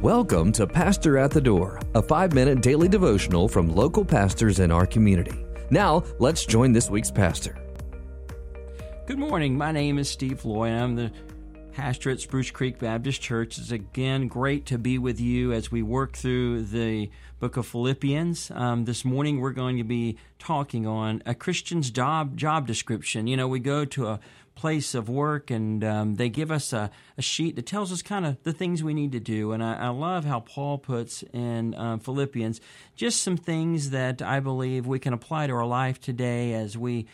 Welcome to Pastor at the Door, a 5-minute daily devotional from local pastors in our community. Now, let's join this week's pastor. Good morning. My name is Steve Loy. I'm the pastor at Spruce Creek Baptist Church. It's again great to be with you as we work through the book of Philippians. This morning we're going to be talking on a Christian's job description. You know, we go to a place of work and they give us a sheet that tells us kind of the things we need to do. And I love how Paul puts in Philippians just some things that I believe we can apply to our life today as we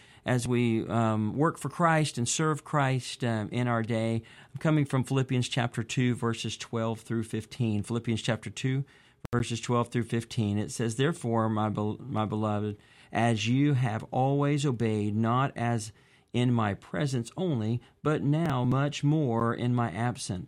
work for Christ and serve Christ in our day. I'm coming from Philippians chapter 2, verses 12 through 15. Philippians chapter 2, verses 12 through 15. It says, "Therefore, my beloved, as you have always obeyed, not as in my presence only, but now much more in my absence,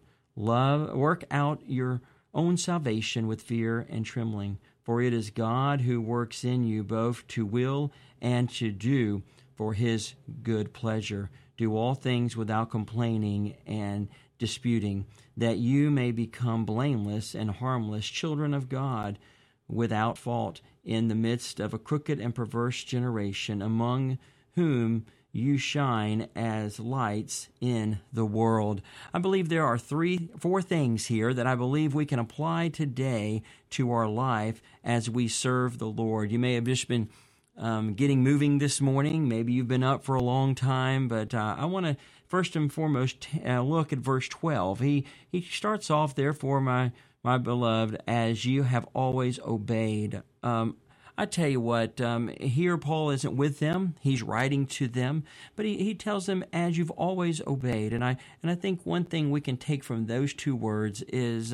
work out your own salvation with fear and trembling. For it is God who works in you both to will and to do for his good pleasure. Do all things without complaining and disputing, that you may become blameless and harmless children of God, without fault, in the midst of a crooked and perverse generation, among whom you shine as lights in the world." I believe there are four things here that I believe we can apply today to our life as we serve the Lord. You may have just been getting moving this morning. Maybe you've been up for a long time, but I want to first and foremost look at verse 12. He starts off, "Therefore, my beloved, as you have always obeyed." I tell you what, here Paul isn't with them. He's writing to them, but he tells them, "As you've always obeyed." And I think one thing we can take from those two words is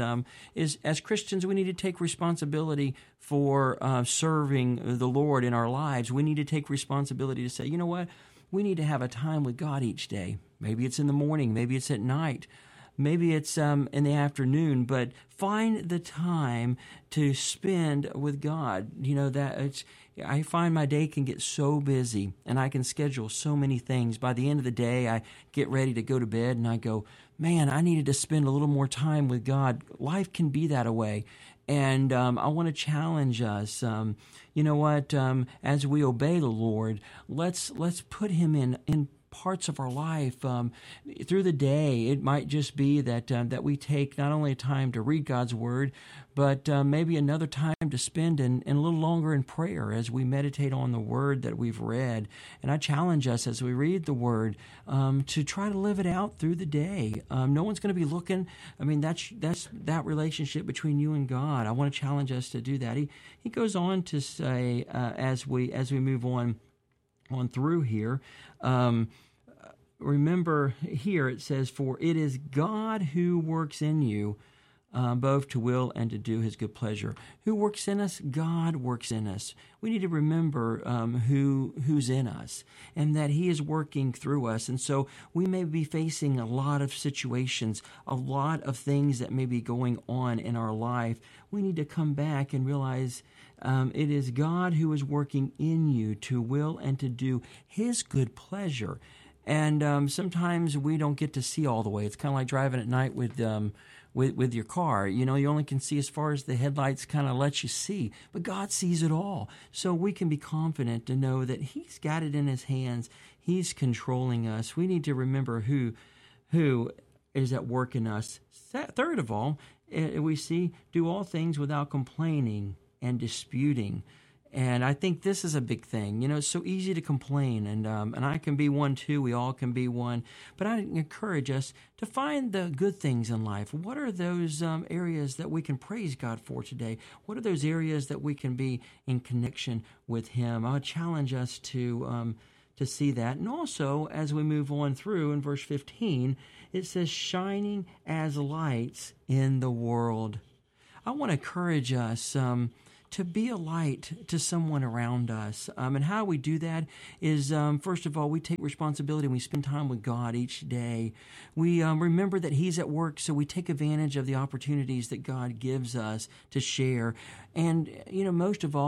as Christians, we need to take responsibility for serving the Lord in our lives. We need to take responsibility to say, you know what? We need to have a time with God each day. Maybe it's in the morning. Maybe it's at night. Maybe it's in the afternoon, but find the time to spend with God. You know, I find my day can get so busy and I can schedule so many things. By the end of the day, I get ready to go to bed and I go, man, I needed to spend a little more time with God. Life can be that way. And I want to challenge us. You know what? As we obey the Lord, let's put him in parts of our life through the day. It might just be that we take not only a time to read God's Word, but maybe another time to spend in a little longer in prayer as we meditate on the Word that we've read. And I challenge us as we read the Word to try to live it out through the day. No one's going to be looking. I mean, that's that relationship between you and God. I want to challenge us to do that. He goes on to say as we move on through here. Remember here it says, "For it is God who works in you, both to will and to do his good pleasure." Who works in us? God works in us. We need to remember who's in us and that he is working through us. And so we may be facing a lot of situations, a lot of things that may be going on in our life. We need to come back and realize it is God who is working in you to will and to do his good pleasure. And sometimes we don't get to see all the way. It's kind of like driving at night with your car. You know, you only can see as far as the headlights kind of let you see. But God sees it all. So we can be confident to know that he's got it in his hands. He's controlling us. We need to remember who is at work in us. Third of all, we see, "Do all things without complaining and disputing." And I think this is a big thing. You know, it's so easy to complain, and I can be one too. We all can be one. But I encourage us to find the good things in life. What are those areas that we can praise God for today? What are those areas that we can be in connection with him? I would challenge us to see that. And also, as we move on through in verse 15, it says, "Shining as lights in the world." I want to encourage us to be a light to someone around us. And how we do that is, first of all, we take responsibility and we spend time with God each day. We remember that he's at work, so we take advantage of the opportunities that God gives us to share. And, you know, most of all,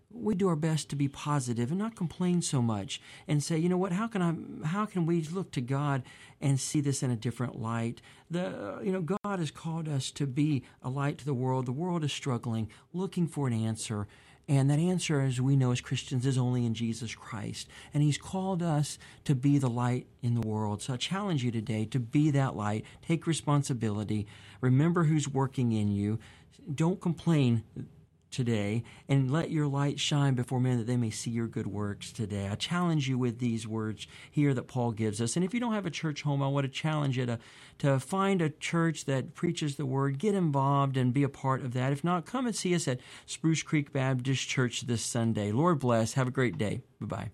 we do our best to be positive and not complain so much and say, you know what, how can we look to God and see this in a different light? God has called us to be a light to the world. The world is struggling, looking for an answer. And that answer, as we know as Christians, is only in Jesus Christ. And He's called us to be the light in the world. So I challenge you today to be that light. Take responsibility. Remember who's working in you. Don't complain today, and let your light shine before men that they may see your good works today. I challenge you with these words here that Paul gives us. And if you don't have a church home, I want to challenge you to find a church that preaches the word, get involved and be a part of that. If not, come and see us at Spruce Creek Baptist Church this Sunday. Lord bless. Have a great day. Bye-bye.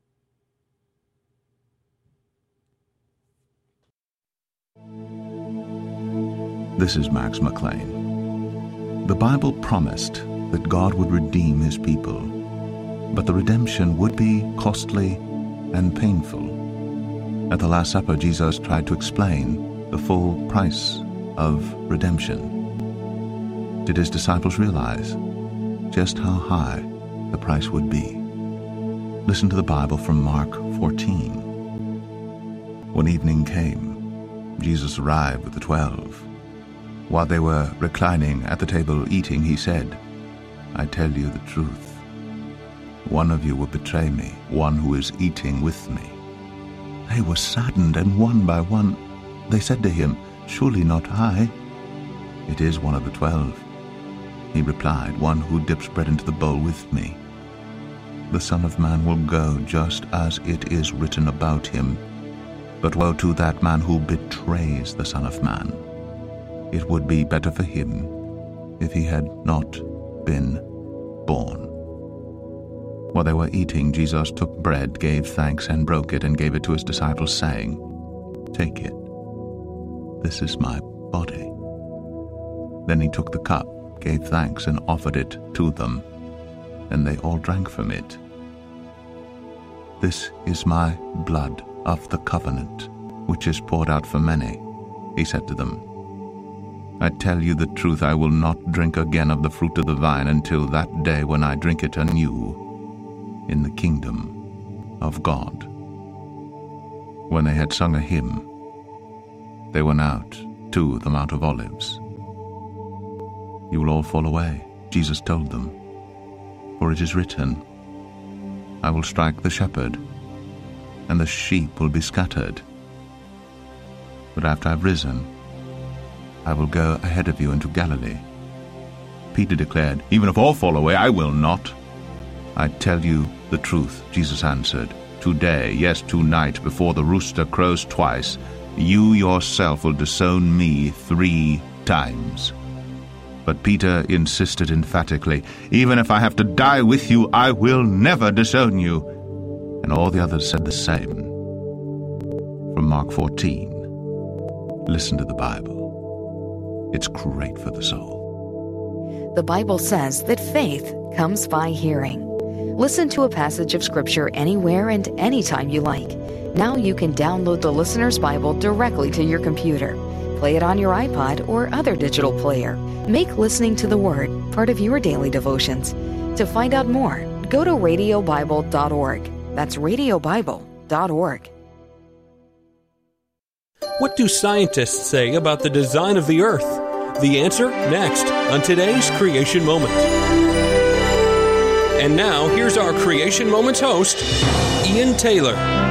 This is Max McLean. The Bible promised that God would redeem His people, but the redemption would be costly and painful. At the Last Supper, Jesus tried to explain the full price of redemption. Did His disciples realize just how high the price would be? Listen to the Bible from Mark 14. When evening came, Jesus arrived with the 12. While they were reclining at the table eating, He said, I tell you the truth. One of you will betray me, one who is eating with me. They were saddened, and one by one they said to Him, Surely not I. It is one of the 12. He replied, One who dips bread into the bowl with me. The Son of Man will go just as it is written about Him. But woe to that man who betrays the Son of Man. It would be better for him if he had not been born. While they were eating, Jesus took bread, gave thanks, and broke it, and gave it to His disciples, saying, Take it. This is my body. Then He took the cup, gave thanks, and offered it to them, and they all drank from it. This is my blood of the covenant, which is poured out for many, He said to them. I tell you the truth, I will not drink again of the fruit of the vine until that day when I drink it anew in the kingdom of God. When they had sung a hymn, they went out to the Mount of Olives. You will all fall away, Jesus told them, for it is written, I will strike the shepherd, and the sheep will be scattered. But after I've risen, I will go ahead of you into Galilee. Peter declared, Even if all fall away, I will not. I tell you the truth, Jesus answered. Today, yes, tonight, before the rooster crows twice, you yourself will disown me 3 times. But Peter insisted emphatically, Even if I have to die with you, I will never disown you. And all the others said the same. From Mark 14. Listen to the Bible. It's great for the soul. The Bible says that faith comes by hearing. Listen to a passage of Scripture anywhere and anytime you like. Now you can download the Listener's Bible directly to your computer. Play it on your iPod or other digital player. Make listening to the Word part of your daily devotions. To find out more, go to radiobible.org. That's radiobible.org. What do scientists say about the design of the Earth? The answer next on today's Creation Moment. And now, here's our Creation Moments host, Ian Taylor.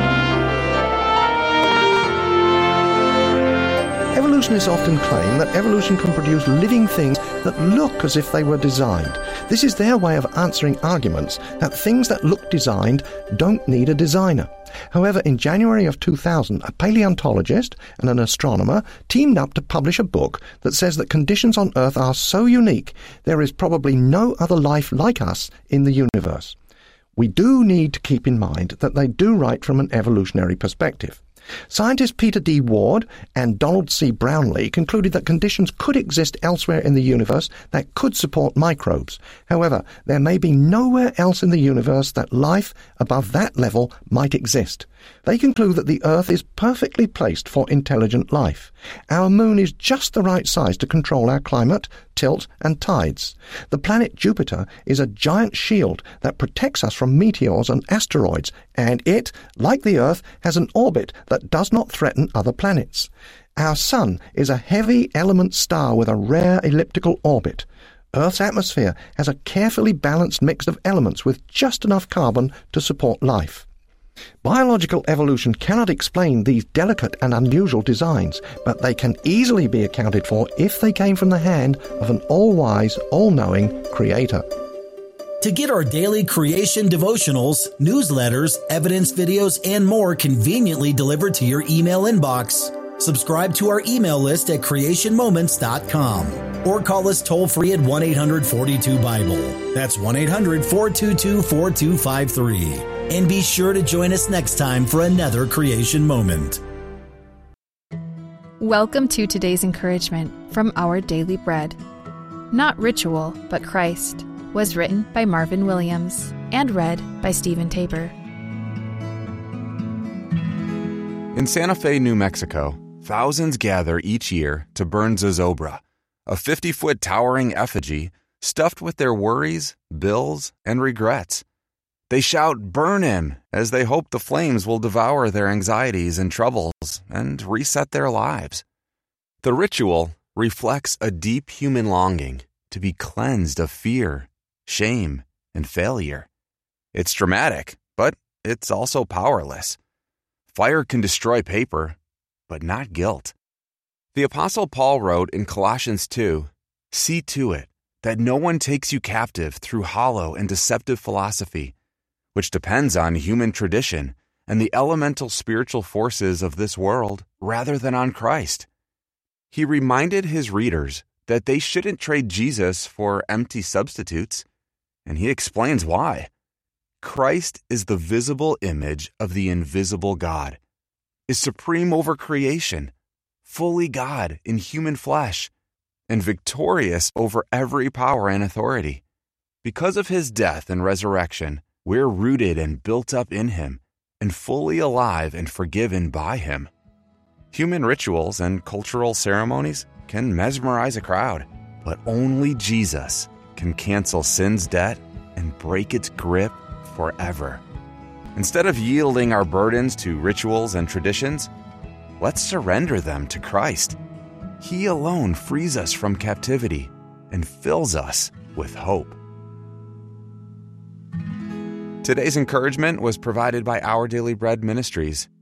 Evolutionists often claim that evolution can produce living things that look as if they were designed. This is their way of answering arguments that things that look designed don't need a designer. However, in January of 2000, a paleontologist and an astronomer teamed up to publish a book that says that conditions on Earth are so unique, there is probably no other life like us in the universe. We do need to keep in mind that they do write from an evolutionary perspective. Scientists Peter D. Ward and Donald C. Brownlee concluded that conditions could exist elsewhere in the universe that could support microbes. However, there may be nowhere else in the universe that life above that level might exist. They conclude that the Earth is perfectly placed for intelligent life. Our moon is just the right size to control our climate, tilt, and tides. The planet Jupiter is a giant shield that protects us from meteors and asteroids, and it, like the Earth, has an orbit that does not threaten other planets. Our Sun is a heavy element star with a rare elliptical orbit. Earth's atmosphere has a carefully balanced mix of elements with just enough carbon to support life. Biological evolution cannot explain these delicate and unusual designs, but they can easily be accounted for if they came from the hand of an all-wise, all-knowing Creator. To get our daily creation devotionals, newsletters, evidence videos, and more conveniently delivered to your email inbox, subscribe to our email list at creationmoments.com or call us toll-free at 1-800-42-BIBLE. That's 1-800-422-4253. And be sure to join us next time for another Creation Moment. Welcome to today's encouragement from Our Daily Bread. Not Ritual, but Christ was written by Marvin Williams and read by Stephen Tabor. In Santa Fe, New Mexico, thousands gather each year to burn zozobra, a 50-foot towering effigy stuffed with their worries, bills, and regrets. They shout, "Burn him," as they hope the flames will devour their anxieties and troubles and reset their lives. The ritual reflects a deep human longing to be cleansed of fear, shame, and failure. It's dramatic, but it's also powerless. Fire can destroy paper, but not guilt. The Apostle Paul wrote in Colossians 2, "See to it that no one takes you captive through hollow and deceptive philosophy, which depends on human tradition and the elemental spiritual forces of this world rather than on Christ." He reminded his readers that they shouldn't trade Jesus for empty substitutes, and he explains why. Christ is the visible image of the invisible God, is supreme over creation, fully God in human flesh, and victorious over every power and authority. Because of his death and resurrection, we're rooted and built up in him, and fully alive and forgiven by him. Human rituals and cultural ceremonies can mesmerize a crowd, but only Jesus can cancel sin's debt and break its grip forever. Instead of yielding our burdens to rituals and traditions, let's surrender them to Christ. He alone frees us from captivity and fills us with hope. Today's encouragement was provided by Our Daily Bread Ministries.